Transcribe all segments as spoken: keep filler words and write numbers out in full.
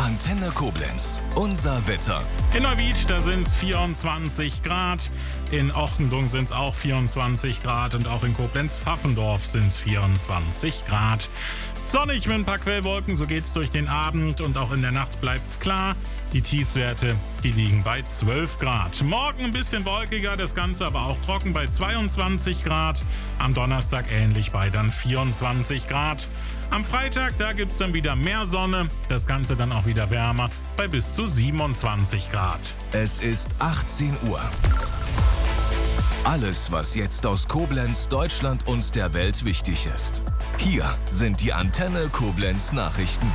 Antenne Koblenz, unser Wetter. In Neuwied, da sind es vierundzwanzig Grad. In Ochtenbrunn sind es auch vierundzwanzig Grad. Und auch in Koblenz-Pfaffendorf sind es vierundzwanzig Grad. Sonnig mit ein paar Quellwolken, so geht's durch den Abend. Und auch in der Nacht bleibt's klar. Die Tiefstwerte, die liegen bei zwölf Grad. Morgen ein bisschen wolkiger, das Ganze aber auch trocken bei zweiundzwanzig Grad. Am Donnerstag ähnlich bei dann vierundzwanzig Grad. Am Freitag, da gibt's dann wieder mehr Sonne. Das Ganze dann auch wieder wärmer bei bis zu siebenundzwanzig Grad. Es ist achtzehn Uhr. Alles, was jetzt aus Koblenz, Deutschland und der Welt wichtig ist. Hier sind die Antenne Koblenz Nachrichten.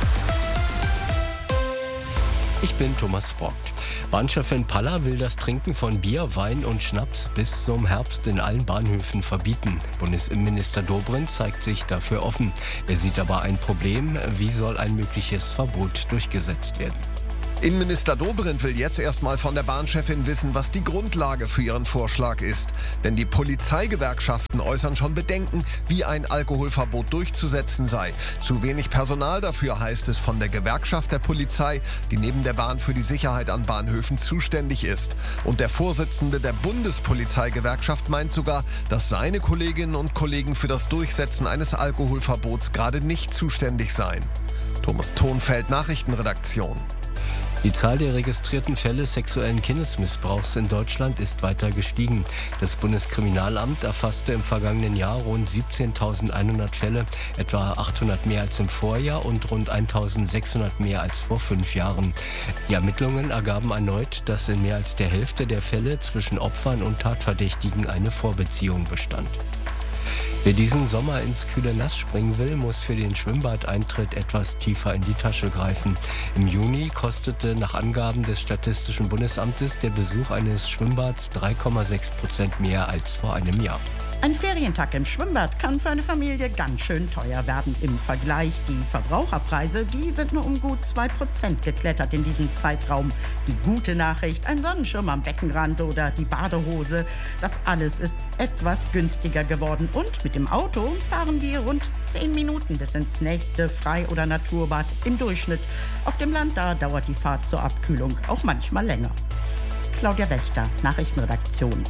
Ich bin Thomas Brock. Bahnchefin Palla will das Trinken von Bier, Wein und Schnaps bis zum Herbst in allen Bahnhöfen verbieten. Bundesinnenminister Dobrindt zeigt sich dafür offen. Er sieht aber ein Problem. Wie soll ein mögliches Verbot durchgesetzt werden? Innenminister Dobrindt will jetzt erstmal von der Bahnchefin wissen, was die Grundlage für ihren Vorschlag ist. Denn die Polizeigewerkschaften äußern schon Bedenken, wie ein Alkoholverbot durchzusetzen sei. Zu wenig Personal dafür, heißt es von der Gewerkschaft der Polizei, die neben der Bahn für die Sicherheit an Bahnhöfen zuständig ist. Und der Vorsitzende der Bundespolizeigewerkschaft meint sogar, dass seine Kolleginnen und Kollegen für das Durchsetzen eines Alkoholverbots gerade nicht zuständig seien. Thomas Thonfeld, Nachrichtenredaktion. Die Zahl der registrierten Fälle sexuellen Kindesmissbrauchs in Deutschland ist weiter gestiegen. Das Bundeskriminalamt erfasste im vergangenen Jahr rund siebzehntausendeinhundert Fälle, etwa achthundert mehr als im Vorjahr und rund eintausendsechshundert mehr als vor fünf Jahren. Die Ermittlungen ergaben erneut, dass in mehr als der Hälfte der Fälle zwischen Opfern und Tatverdächtigen eine Vorbeziehung bestand. Wer diesen Sommer ins kühle Nass springen will, muss für den Schwimmbadeintritt etwas tiefer in die Tasche greifen. Im Juni kostete nach Angaben des Statistischen Bundesamtes der Besuch eines Schwimmbads drei Komma sechs Prozent mehr als vor einem Jahr. Ein Ferientag im Schwimmbad kann für eine Familie ganz schön teuer werden. Im Vergleich, die Verbraucherpreise, die sind nur um gut zwei Prozent geklettert in diesem Zeitraum. Die gute Nachricht, ein Sonnenschirm am Beckenrand oder die Badehose, das alles ist etwas günstiger geworden. Und mit dem Auto fahren wir rund zehn Minuten bis ins nächste Frei- oder Naturbad im Durchschnitt. Auf dem Land, da dauert die Fahrt zur Abkühlung auch manchmal länger. Claudia Wächter, Nachrichtenredaktion.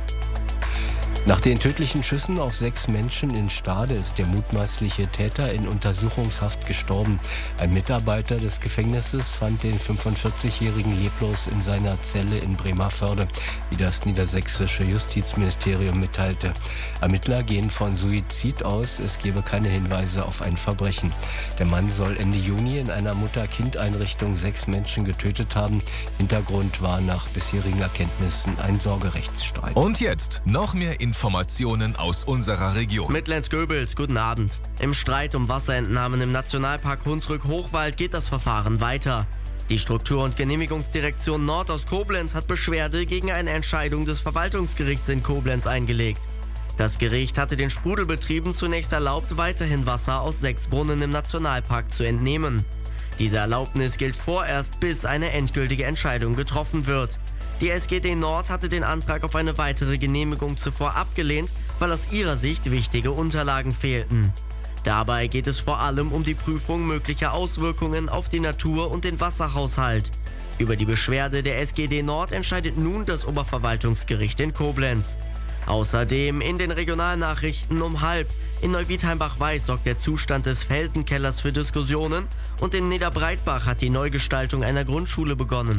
Nach den tödlichen Schüssen auf sechs Menschen in Stade ist der mutmaßliche Täter in Untersuchungshaft gestorben. Ein Mitarbeiter des Gefängnisses fand den fünfundvierzigjährigen leblos in seiner Zelle in Bremervörde, wie das niedersächsische Justizministerium mitteilte. Ermittler gehen von Suizid aus, es gebe keine Hinweise auf ein Verbrechen. Der Mann soll Ende Juni in einer Mutter-Kind-Einrichtung sechs Menschen getötet haben. Hintergrund war nach bisherigen Erkenntnissen ein Sorgerechtsstreit. Und jetzt noch mehr Informationen aus unserer Region. Mit Lenz Goebels, guten Abend. Im Streit um Wasserentnahmen im Nationalpark Hunsrück-Hochwald geht das Verfahren weiter. Die Struktur- und Genehmigungsdirektion Nord aus Koblenz hat Beschwerde gegen eine Entscheidung des Verwaltungsgerichts in Koblenz eingelegt. Das Gericht hatte den Sprudelbetrieben zunächst erlaubt, weiterhin Wasser aus sechs Brunnen im Nationalpark zu entnehmen. Diese Erlaubnis gilt vorerst, bis eine endgültige Entscheidung getroffen wird. Die S G D Nord hatte den Antrag auf eine weitere Genehmigung zuvor abgelehnt, weil aus ihrer Sicht wichtige Unterlagen fehlten. Dabei geht es vor allem um die Prüfung möglicher Auswirkungen auf die Natur und den Wasserhaushalt. Über die Beschwerde der S G D Nord entscheidet nun das Oberverwaltungsgericht in Koblenz. Außerdem in den Regionalnachrichten um halb. In Neuwied-Heimbach-Weiß sorgt der Zustand des Felsenkellers für Diskussionen und in Niederbreitbach hat die Neugestaltung einer Grundschule begonnen.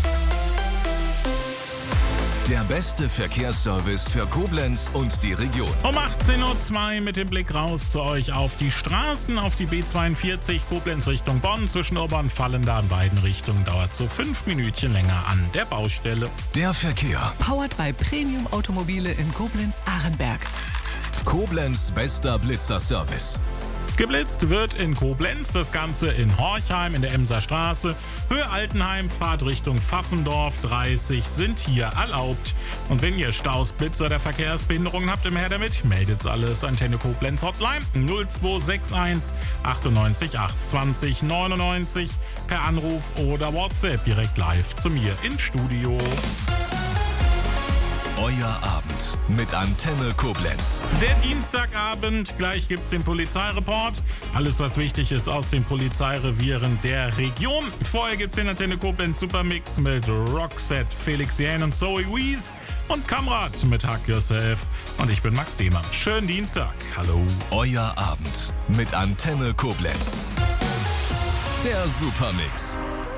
Der beste Verkehrsservice für Koblenz und die Region. Um achtzehn Uhr zwei mit dem Blick raus zu euch auf die Straßen, auf die B zweiundvierzig Koblenz Richtung Bonn. Zwischen Ober- und Vallenda in beiden Richtungen dauert so fünf Minütchen länger an der Baustelle. Der Verkehr. Powered by Premium Automobile in Koblenz-Ahrenberg. Koblenz bester Blitzerservice. Geblitzt wird in Koblenz, das Ganze in Horchheim in der Emser Straße. Höhe Altenheim, Fahrt Richtung Pfaffendorf dreißig sind hier erlaubt. Und wenn ihr Staus, Blitzer der Verkehrsbehinderungen habt, im Her damit, meldet's alles. Antenne Koblenz Hotline null zwei sechs eins achtundneunzig achtundzwanzig neunundneunzig per Anruf oder WhatsApp direkt live zu mir ins Studio. Euer Abend mit Antenne Koblenz. Der Dienstagabend, gleich gibt's den Polizeireport. Alles, was wichtig ist aus den Polizeirevieren der Region. Vorher gibt's den Antenne Koblenz Supermix mit Roxette, Felix Jähn und Zoe Wees und Kamrat mit Hug Yourself. Und ich bin Max Dehmer. Schönen Dienstag. Hallo. Euer Abend mit Antenne Koblenz. Der Supermix.